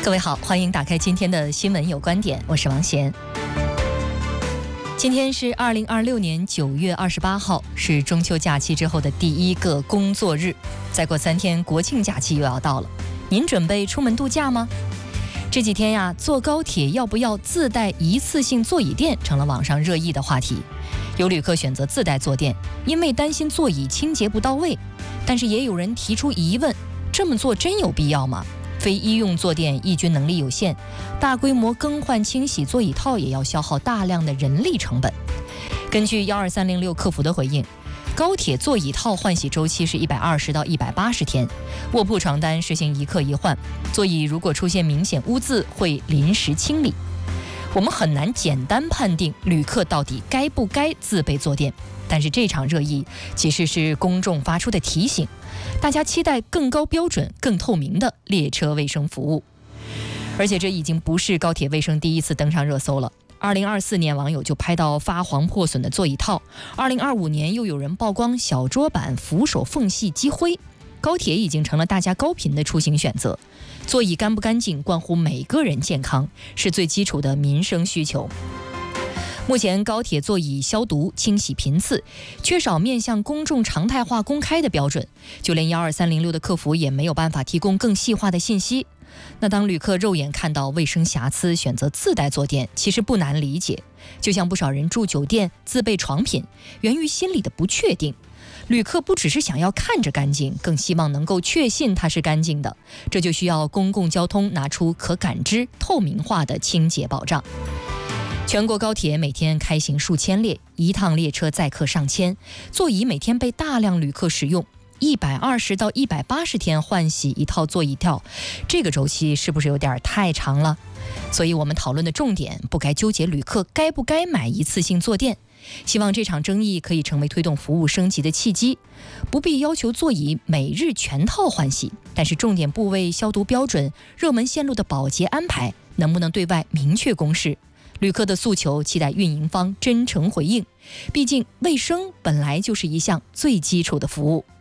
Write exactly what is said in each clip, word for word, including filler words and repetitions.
各位好，欢迎打开今天的新闻有观点，我是王贤。今天是二零二六年九月二十八号，是中秋假期之后的第一个工作日。再过三天，国庆假期又要到了，您准备出门度假吗？这几天呀，坐高铁要不要自带一次性座椅垫，成了网上热议的话题。有旅客选择自带坐垫，因为担心座椅清洁不到位。但是也有人提出疑问，这么做真有必要吗？非医用坐垫抑菌能力有限，大规模更换清洗座椅套也要消耗大量的人力成本。根据一二三零六客服的回应，高铁座椅套换洗周期是一百二十到一百八十天，卧铺床单实行一客一换，座椅如果出现明显污渍会临时清理。我们很难简单判定旅客到底该不该自备坐垫，但是这场热议其实是公众发出的提醒，大家期待更高标准、更透明的列车卫生服务。而且这已经不是高铁卫生第一次登上热搜了。二零二四年网友就拍到发黄破损的座椅套，二零二五年又有人曝光小桌板扶手缝隙积灰。高铁已经成了大家高频的出行选择，座椅干不干净关乎每个人健康，是最基础的民生需求。目前高铁座椅消毒清洗频次缺少面向公众常态化公开的标准，就连一二三零六的客服也没有办法提供更细化的信息。那当旅客肉眼看到卫生瑕疵选择自带坐垫，其实不难理解，就像不少人住酒店自备床品，源于心里的不确定。旅客不只是想要看着干净，更希望能够确信它是干净的，这就需要公共交通拿出可感知、透明化的清洁保障。全国高铁每天开行数千列，一趟列车载客上千，座椅每天被大量旅客使用，一百二十到一百八十天换洗一套座椅套，这个周期是不是有点太长了？所以我们讨论的重点不该纠结旅客该不该买一次性坐垫，希望这场争议可以成为推动服务升级的契机。不必要求座椅每日全套换洗，但是重点部位消毒标准、热门线路的保洁安排能不能对外明确公示？旅客的诉求期待运营方真诚回应，毕竟卫生本来就是一项最基础的服务。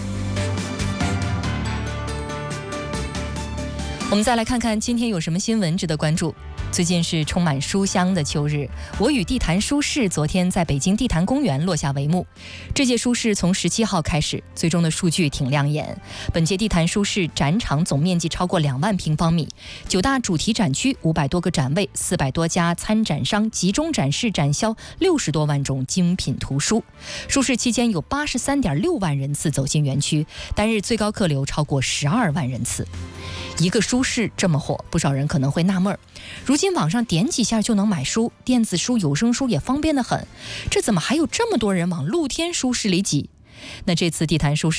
我们再来看看今天有什么新闻值得关注。最近是充满书香的秋日，我与地坛书市昨天在北京地坛公园落下帷幕。这届书市从十七号开始，最终的数据挺亮眼。本届地坛书市展场总面积超过两万平方米，九大主题展区五百多个展位，四百多家参展商集中展示展销六十多万种精品图书。书市期间有八十三点六万人次走进园区，单日最高客流超过十二万人次。一个书市这么火，不少人可能会纳闷，如今网上点几下就能买书，电子书、有声书也方便得很，这怎么还有这么多人往露天书市里挤？那这次地坛书市